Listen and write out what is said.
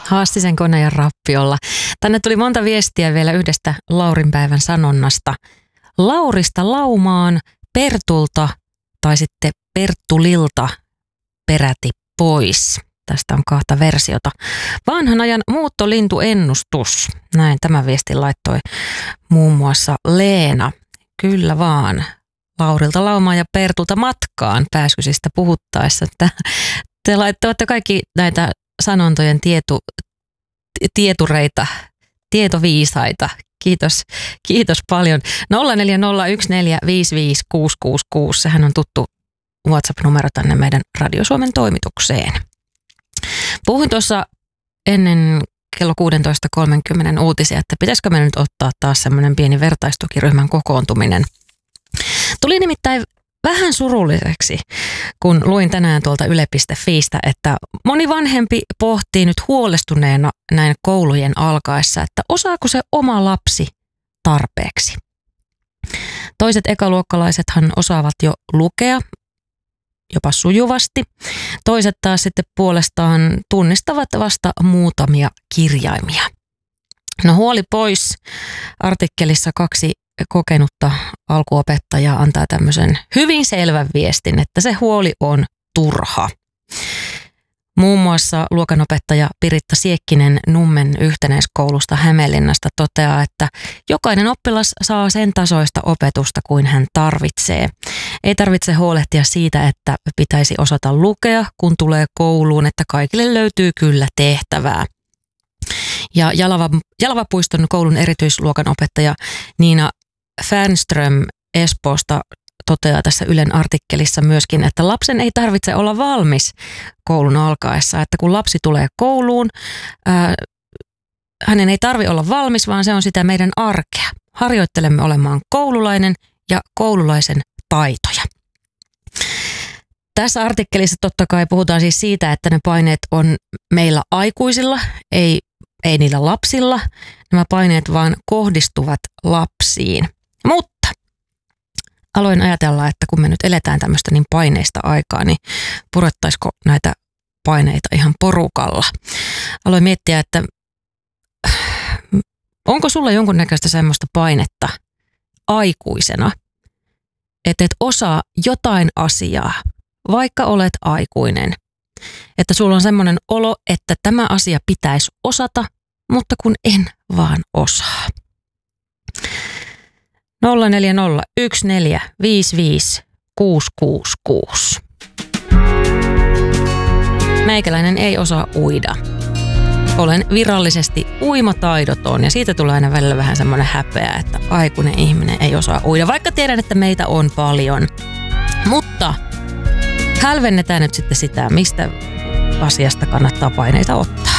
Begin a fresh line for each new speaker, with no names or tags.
Haastisen koneen rappiolla. Tänne tuli monta viestiä vielä yhdestä Laurinpäivän sanonnasta. Laurista laumaan, Pertulta tai sitten Perttulilta peräti pois. Tästä on 2 versiota. Vanhan ajan muuttolintuennustus. Näin tämä viesti laittoi muun muassa Leena. Kyllä vaan. Laurilta laumaan ja Pertulta matkaan pääskysistä puhuttaessa. Te olette kaikki näitä sanontojen tietureita, tietoviisaita. Kiitos paljon. 0401455666. Sehän on tuttu WhatsApp-numero tänne meidän Radio Suomen toimitukseen. Puhuin tuossa ennen kello 16.30 uutisia, että pitäisikö me nyt ottaa taas semmoinen pieni vertaistukiryhmän kokoontuminen. Tuli nimittäin vähän surulliseksi, kun luin tänään tuolta yle.fiistä, että moni vanhempi pohtii nyt huolestuneena näin koulujen alkaessa, että osaako se oma lapsi tarpeeksi. Toiset ekaluokkalaisethan osaavat jo lukea, jopa sujuvasti. Toiset taas sitten puolestaan tunnistavat vasta muutamia kirjaimia. No huoli pois. Artikkelissa 2 kokenutta alkuopettajaa antaa tämmöisen hyvin selvän viestin, että se huoli on turha. Muun muassa luokanopettaja Piritta Siekkinen Nummen yhtenäiskoulusta Hämeenlinnasta toteaa, että jokainen oppilas saa sen tasoista opetusta kuin hän tarvitsee. Ei tarvitse huolehtia siitä, että pitäisi osata lukea, kun tulee kouluun, että kaikille löytyy kyllä tehtävää. Ja Jalavapuiston koulun erityisluokanopettaja Niina Fernström Espoosta toteaa tässä Ylen artikkelissa myöskin, että lapsen ei tarvitse olla valmis koulun alkaessa. Että kun lapsi tulee kouluun, hänen ei tarvitse olla valmis, vaan se on sitä meidän arkea. Harjoittelemme olemaan koululainen ja koululaisen taitoja. Tässä artikkelissa totta kai puhutaan siis siitä, että ne paineet on meillä aikuisilla, ei niillä lapsilla. Nämä paineet vaan kohdistuvat lapsiin. Mutta aloin ajatella, että kun me nyt eletään tämmöistä niin paineista aikaa, niin purettaisiko näitä paineita ihan porukalla. Aloin miettiä, että onko sulla jonkunnäköistä semmoista painetta aikuisena, että et osaa jotain asiaa, vaikka olet aikuinen. Että sulla on semmoinen olo, että tämä asia pitäisi osata, mutta kun en vaan osaa. 0401455666. Meikäläinen ei osaa uida. Olen virallisesti uimataidoton ja siitä tulee aina välillä vähän semmoinen häpeä, että aikuinen ihminen ei osaa uida. Vaikka tiedän, että meitä on paljon. Mutta hälvennetään nyt sitten sitä, mistä asiasta kannattaa paineita ottaa.